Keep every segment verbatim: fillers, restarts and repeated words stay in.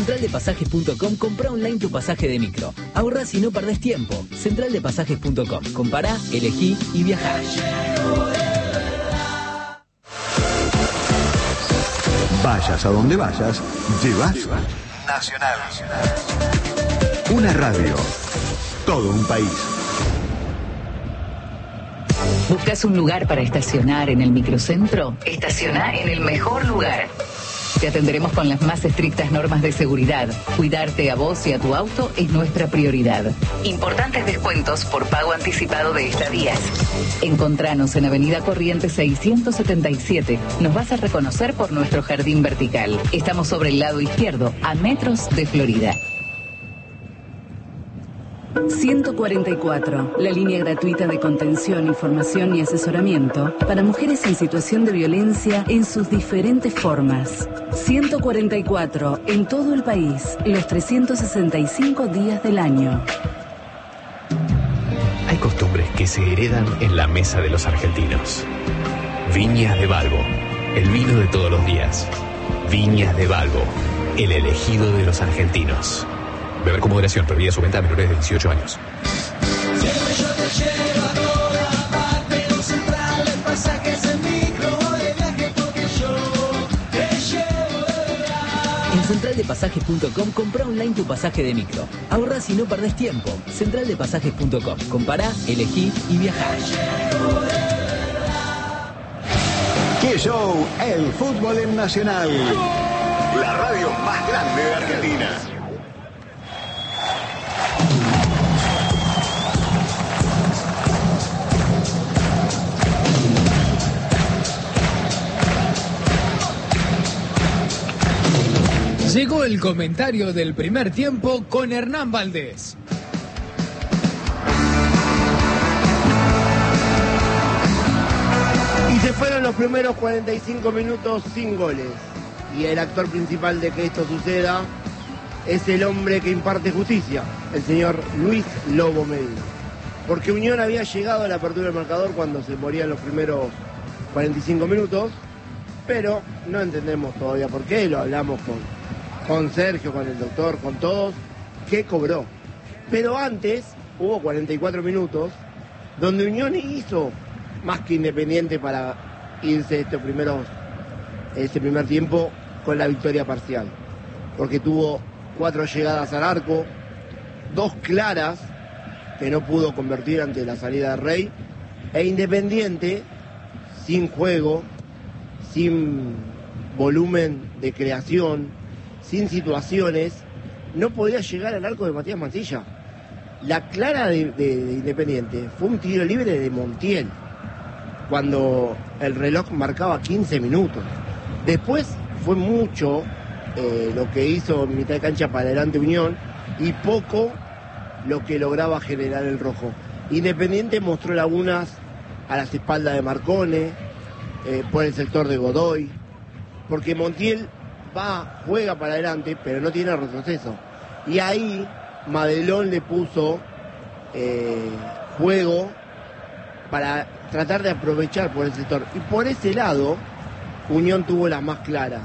central de pasajes punto com, comprá online tu pasaje de micro. Ahorrás y no perdés tiempo. central de pasajes punto com. Compará, elegí y viajá. Vayas a donde vayas, llevas Nacional. Una radio. Todo un país. ¿Buscas un lugar para estacionar en el microcentro? Estaciona en el mejor lugar. Te atenderemos con las más estrictas normas de seguridad. Cuidarte a vos y a tu auto es nuestra prioridad. Importantes descuentos por pago anticipado de estadías. Encontranos en Avenida Corrientes seiscientos setenta y siete. Nos vas a reconocer por nuestro jardín vertical. Estamos sobre el lado izquierdo, a metros de Florida. ciento cuarenta y cuatro, la línea gratuita de contención, información y asesoramiento para mujeres en situación de violencia en sus diferentes formas. ciento cuarenta y cuatro, en todo el país, los trescientos sesenta y cinco días del año. Hay costumbres que se heredan en la mesa de los argentinos. Viñas de Balbo, el vino de todos los días. Viñas de Balbo, el elegido de los argentinos. Beber con moderación, prohibida su venta a menores de dieciocho años. Siempre yo te llevo a toda parte, los centrales, pasajes en micro de viaje, porque yo te llevo de verdad. En central de pasajes punto com, comprá online tu pasaje de micro. Ahorrás y no perdés tiempo. central de pasajes punto com. Compará, elegí y viajá. ¡Qué show! El fútbol en Nacional. La radio más grande de Argentina. Llegó el comentario del primer tiempo con Hernán Valdés. Y se fueron los primeros cuarenta y cinco minutos sin goles. Y el actor principal de que esto suceda es el hombre que imparte justicia, el señor Luis Lobo Medina. Porque Unión había llegado a la apertura del marcador cuando se morían los primeros cuarenta y cinco minutos, pero no entendemos todavía por qué, lo hablamos con... con Sergio, con el doctor, con todos, que cobró. Pero antes hubo cuarenta y cuatro minutos donde Unión hizo más que Independiente para irse estos primeros, este primer tiempo con la victoria parcial. Porque tuvo cuatro llegadas al arco, dos claras que no pudo convertir ante la salida de Rey, e Independiente sin juego, sin volumen de creación, sin situaciones, no podía llegar al arco de Matías Mancilla. La clara de, de, de Independiente fue un tiro libre de Montiel, cuando el reloj marcaba quince minutos. Después fue mucho eh, lo que hizo en mitad de cancha para adelante Unión, y poco lo que lograba generar el rojo. Independiente mostró lagunas a las espaldas de Marcone, eh, por el sector de Godoy, porque Montiel va, juega para adelante, pero no tiene retroceso. Y ahí Madelón le puso eh, juego para tratar de aprovechar por el sector. Y por ese lado, Unión tuvo las más claras.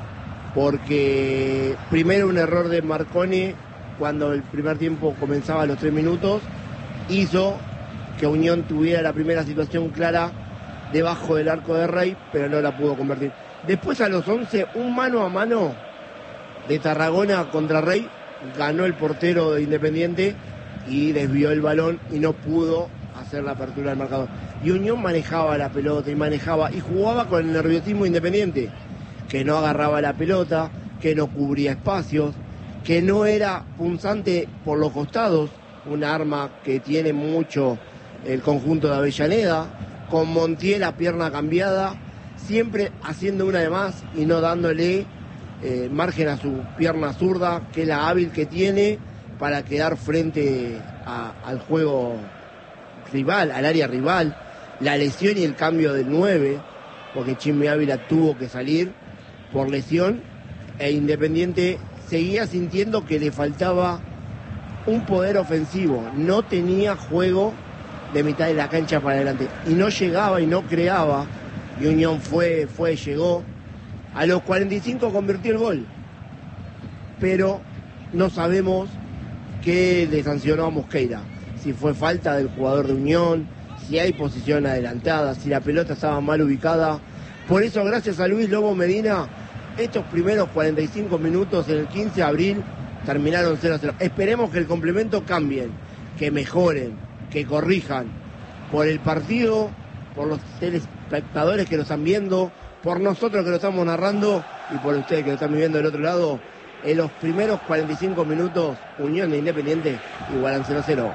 Porque primero un error de Marconi, cuando el primer tiempo comenzaba a los tres minutos, hizo que Unión tuviera la primera situación clara debajo del arco de Rey, pero no la pudo convertir. Después a los once, un mano a mano de Tarragona contra Rey, ganó el portero de Independiente y desvió el balón y no pudo hacer la apertura del marcador. Y Unión manejaba la pelota y manejaba y jugaba con el nerviosismo Independiente, que no agarraba la pelota, que no cubría espacios, que no era punzante por los costados, un arma que tiene mucho el conjunto de Avellaneda, con Montiel a pierna cambiada, siempre haciendo una de más y no dándole eh, margen a su pierna zurda, que es la hábil que tiene para quedar frente a, al juego rival, al área rival. La lesión y el cambio del nueve, porque Chimi Ávila tuvo que salir por lesión, e Independiente seguía sintiendo que le faltaba un poder ofensivo, no tenía juego de mitad de la cancha para adelante, y no llegaba y no creaba, y Unión fue, fue, llegó. A los cuarenta y cinco convirtió el gol, pero no sabemos qué le sancionó a Mosqueira. Si fue falta del jugador de Unión, si hay posición adelantada, si la pelota estaba mal ubicada. Por eso, gracias a Luis Lobo Medina, estos primeros cuarenta y cinco minutos en el quince de abril terminaron cero a cero. Esperemos que el complemento cambien, que mejoren, que corrijan. Por el partido, por los telespectadores que lo están viendo, por nosotros que lo estamos narrando y por ustedes que lo están viviendo del otro lado, en los primeros cuarenta y cinco minutos, Unión de Independiente igualan cero a cero.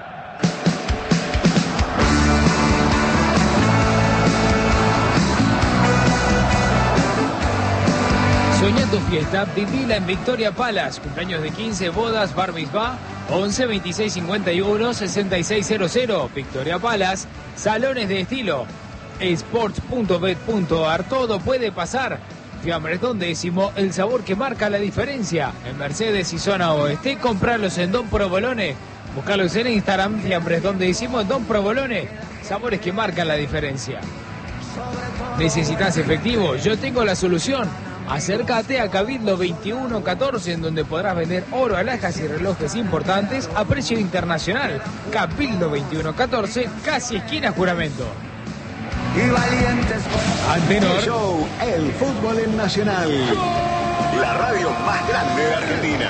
Soñá tu fiesta, vivila en Victoria Palace. Cumpleaños de quince, bodas, bar mitzvah, once, veintiséis, cincuenta y uno, sesenta y seis cero cero. Victoria Palace, salones de estilo. Sports punto bet punto ar, todo puede pasar. Fiambres Don Décimo, el sabor que marca la diferencia. En Mercedes y zona oeste, compralos en Don Provolone. Buscalos en Instagram, Fiambres Don Décimo, Don Provolone. Sabores que marcan la diferencia. ¿Necesitas efectivo? Yo tengo la solución. Acércate a Cabildo veintiuno catorce, en donde podrás vender oro, alhajas y relojes importantes a precio internacional. Cabildo veintiuno catorce, casi esquina Juramento. Y valientes Antenor. Show, el fútbol en Nacional. La radio más grande de Argentina.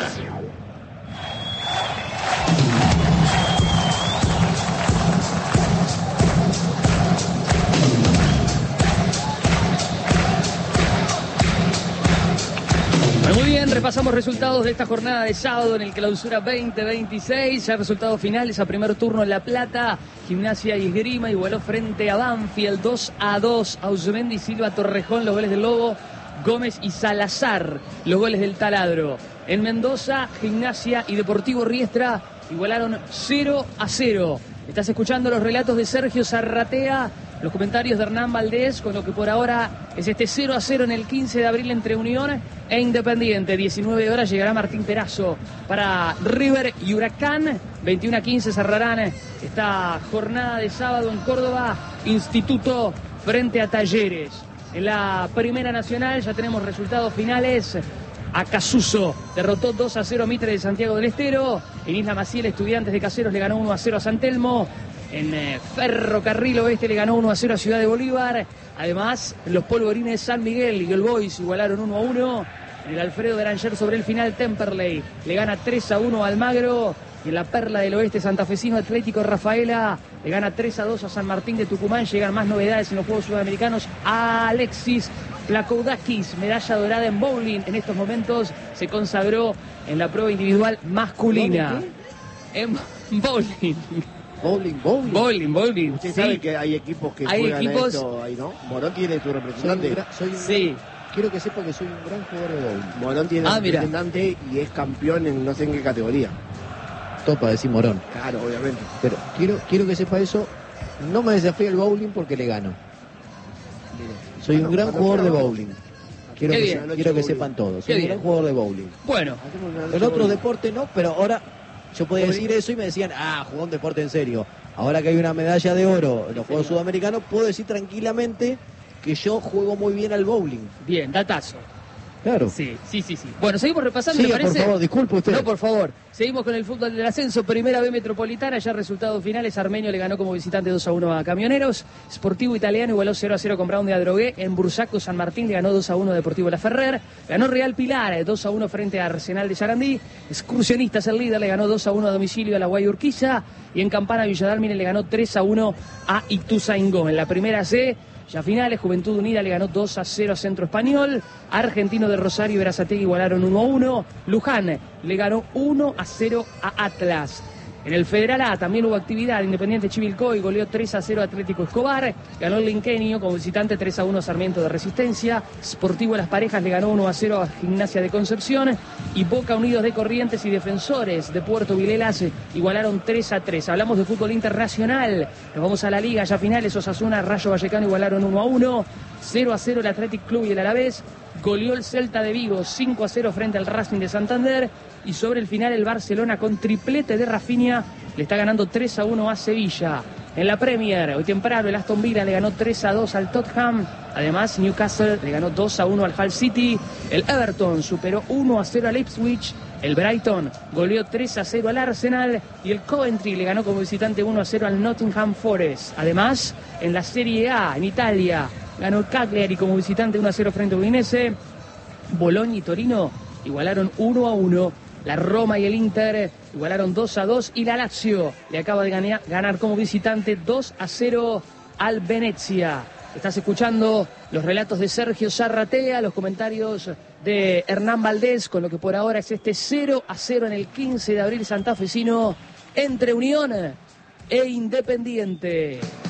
Muy bien, repasamos resultados de esta jornada de sábado en el Clausura veinte veintiséis. Ya resultados finales a primer turno en La Plata. Gimnasia y Esgrima igualó frente a Banfield dos a dos. Ausemendi, Silva, Torrejón, los goles del Lobo. Gómez y Salazar, los goles del Taladro. En Mendoza, Gimnasia y Deportivo Riestra igualaron cero a cero. Estás escuchando los relatos de Sergio Zarratea, los comentarios de Hernán Valdés, con lo que por ahora es este cero a cero en el quince de abril entre Unión e Independiente. diecinueve horas llegará Martín Perazo para River y Huracán. veintiuno a quince cerrarán esta jornada de sábado en Córdoba. Instituto frente a Talleres. En la Primera Nacional ya tenemos resultados finales. Acasuso derrotó dos a cero a Mitre de Santiago del Estero. En Isla Maciel, Estudiantes de Caseros le ganó uno a cero a San Telmo. En eh, Ferrocarril Oeste le ganó uno a cero a Ciudad de Bolívar. Además, los Polvorines San Miguel y el Boys igualaron uno a uno. En el Alfredo Granger sobre el final, Temperley le gana tres a uno a Almagro. Y en la Perla del Oeste, santafesino Atlético Rafaela le gana tres a dos a San Martín de Tucumán. Llegan más novedades en los Juegos Sudamericanos. Alexis Plakoudakis, medalla dorada en bowling. En estos momentos se consagró en la prueba individual masculina. En bowling. Bowling, bowling. Bowling, bowling. Usted sí. sabe que hay equipos que Hay juegan equipos... a esto ahí, ¿no? Morón tiene su representante. Soy un, gra- soy un Sí. gran- quiero que sepa que soy un gran jugador de bowling. Morón tiene Ah, su mira. representante y es campeón en no sé en qué categoría. Topa decir Morón. Claro, obviamente. Pero quiero, quiero que sepa eso. No me desafíe el bowling porque le gano. Soy un gran jugador de bowling. Quiero Qué que, bien. se- quiero que sepan todos. Qué Soy un bien. gran jugador de bowling. Bueno, En otros deportes no, pero ahora yo podía decir eso y me decían, ah, jugó un deporte en serio. Ahora que hay una medalla de oro en los Juegos Sudamericanos, puedo decir tranquilamente que yo juego muy bien al bowling. bien, datazo. Claro. Sí, sí, sí, sí. Bueno, seguimos repasando, Siga, ¿te parece? por favor, disculpe usted. No, por favor. Seguimos con el fútbol del ascenso. Primera B Metropolitana, ya resultados finales. Armenio le ganó como visitante dos a uno a Camioneros. Sportivo Italiano igualó cero a cero con Brown de Adrogué. En Bursaco, San Martín le ganó dos a uno a Deportivo La Ferrer. Ganó Real Pilar dos a uno frente a Arsenal de Sarandí. Excursionistas, el líder, le ganó dos a uno a domicilio a la Guayurquiza. Y en Campana, Villadalmine le ganó tres a uno a Ituzaingó. En la primera C, ya finales, Juventud Unida le ganó dos a cero a Centro Español. Argentino de Rosario y Berazategui igualaron uno a uno. Luján le ganó uno a cero a Atlas. En el Federal A también hubo actividad. Independiente Chivilcoy goleó tres a cero a Atlético Escobar. Ganó el Linquenio como visitante tres a uno a Sarmiento de Resistencia. Sportivo Las Parejas le ganó uno a cero a Gimnasia de Concepción. Y Boca Unidos de Corrientes y Defensores de Puerto Vilelas igualaron tres a tres. Hablamos de fútbol internacional. Nos vamos a la Liga ya finales. Osasuna, Rayo Vallecano igualaron uno a uno. cero a cero el Athletic Club y el Alavés. Goleó el Celta de Vigo cinco a cero frente al Racing de Santander. Y sobre el final el Barcelona con triplete de Rafinha le está ganando tres a uno a Sevilla. En la Premier, hoy temprano el Aston Villa le ganó tres a dos al Tottenham. Además Newcastle le ganó dos a uno al Hull City. El Everton superó uno a cero al Ipswich. El Brighton goleó tres a cero al Arsenal y el Coventry le ganó como visitante uno a cero al Nottingham Forest. Además, en la Serie A, en Italia, ganó el Cagliari como visitante uno a cero frente a Udinese. Bologna y Torino igualaron uno a uno. La Roma y el Inter igualaron dos a dos y la Lazio le acaba de ganar, ganar como visitante dos a cero al Venezia. Estás escuchando los relatos de Sergio Zarratea, los comentarios de Hernán Valdés, con lo que por ahora es este cero a cero en el quince de abril santafesino entre Unión e Independiente.